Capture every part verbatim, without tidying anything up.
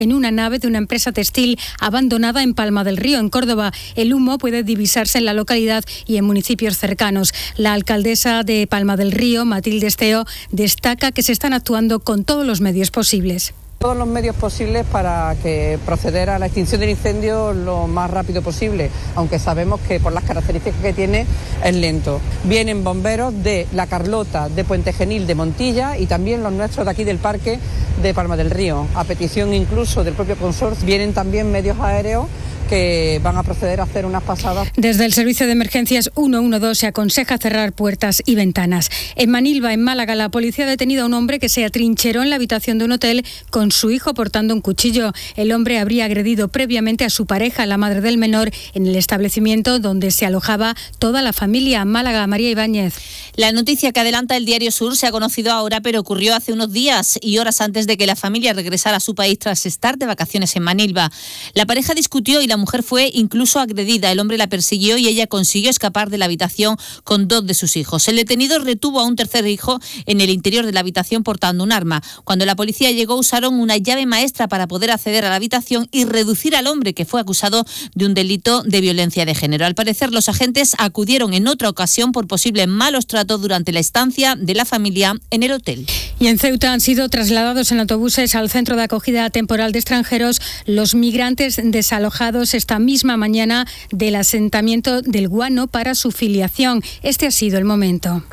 en una nave de una empresa textil abandonada en Palma del Río, en Córdoba. El humo puede divisarse en la localidad y en municipios cercanos. La alcaldesa de Palma del Río, Matilde Esteo, destaca que se están actuando con todos los medios posibles. Todos los medios posibles para que proceder a la extinción del incendio lo más rápido posible, aunque sabemos que por las características que tiene es lento. Vienen bomberos de La Carlota, de Puente Genil, de Montilla y también los nuestros de aquí del Parque de Palma del Río. A petición incluso del propio consorcio vienen también medios aéreos que van a proceder a hacer unas pasadas. Desde el Servicio de Emergencias ciento doce se aconseja cerrar puertas y ventanas. En Manilva, en Málaga, la policía ha detenido a un hombre que se atrincheró en la habitación de un hotel con su hijo portando un cuchillo. El hombre habría agredido previamente a su pareja, la madre del menor, en el establecimiento donde se alojaba toda la familia. Málaga, María Ibáñez. La noticia que adelanta el Diario Sur se ha conocido ahora, pero ocurrió hace unos días y horas antes de que la familia regresara a su país tras estar de vacaciones en Manilva. La pareja discutió y la mujer fue incluso agredida. El hombre la persiguió y ella consiguió escapar de la habitación con dos de sus hijos. El detenido retuvo a un tercer hijo en el interior de la habitación portando un arma. Cuando la policía llegó, usaron una llave maestra para poder acceder a la habitación y reducir al hombre, que fue acusado de un delito de violencia de género. Al parecer, los agentes acudieron en otra ocasión por posibles malos tratos durante la estancia de la familia en el hotel. Y en Ceuta han sido trasladados en autobuses al centro de acogida temporal de extranjeros los migrantes desalojados esta misma mañana del asentamiento del Guano para su filiación. Este ha sido el momento.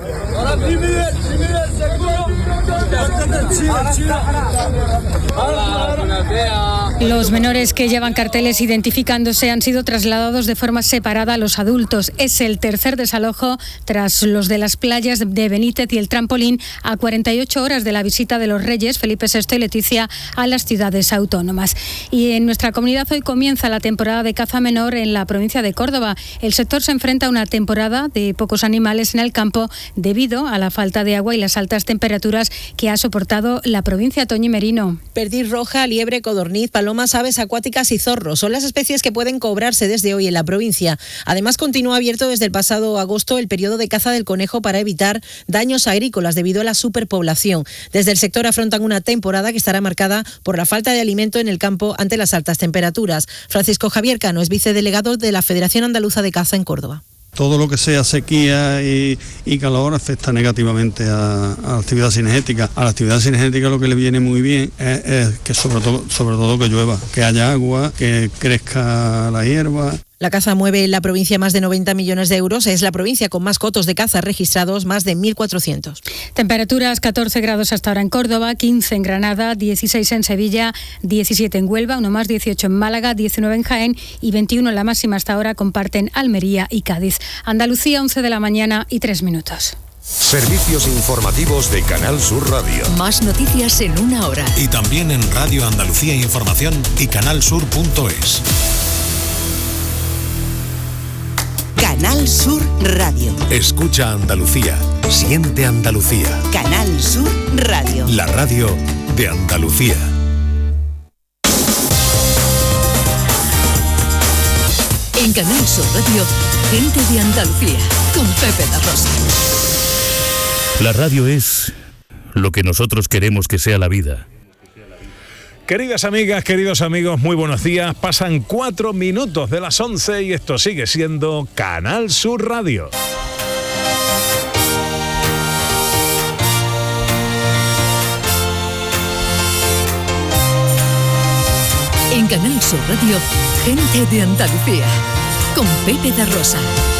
Los menores que llevan carteles identificándose han sido trasladados de forma separada a los adultos. Es el tercer desalojo tras los de las playas de Benítez y el Trampolín a cuarenta y ocho horas de la visita de los reyes Felipe sexto y Leticia a las ciudades autónomas. Y en nuestra comunidad hoy comienza la temporada de caza menor en la provincia de Córdoba. El sector se enfrenta a una temporada de pocos animales en el campo debido a la falta de agua y las altas temperaturas que ha soportado la provincia. Toñi Merino. Perdiz roja, liebre, codorniz, palomas, aves acuáticas y zorros son las especies que pueden cobrarse desde hoy en la provincia. Además, continúa abierto desde el pasado agosto el periodo de caza del conejo para evitar daños agrícolas debido a la superpoblación. Desde el sector afrontan una temporada que estará marcada por la falta de alimento en el campo ante las altas temperaturas. Francisco Javier Cano es vicedelegado de la Federación Andaluza de Caza en Córdoba. Todo lo que sea sequía y, y calor afecta negativamente a, a la actividad cinegética. A la actividad cinegética lo que le viene muy bien es, es que sobre todo, sobre todo que llueva, que haya agua, que crezca la hierba. La caza mueve en la provincia más de noventa millones de euros. Es la provincia con más cotos de caza registrados, más de mil cuatrocientos. Temperaturas catorce grados hasta ahora en Córdoba, quince en Granada, dieciséis en Sevilla, diecisiete en Huelva, uno más dieciocho en Málaga, diecinueve en Jaén y veintiuno la máxima hasta ahora comparten Almería y Cádiz. Andalucía, once de la mañana y tres minutos. Servicios informativos de Canal Sur Radio. Más noticias en una hora. Y también en Radio Andalucía Información y canal sur punto es. Canal Sur Radio. Escucha Andalucía. Siente Andalucía. Canal Sur Radio. La radio de Andalucía. En Canal Sur Radio, gente de Andalucía, con Pepe da Rosa. La radio es lo que nosotros queremos que sea la vida. Queridas amigas, queridos amigos, muy buenos días. Pasan cuatro minutos de las once y esto sigue siendo Canal Sur Radio. En Canal Sur Radio, gente de Andalucía, con Pepe da Rosa.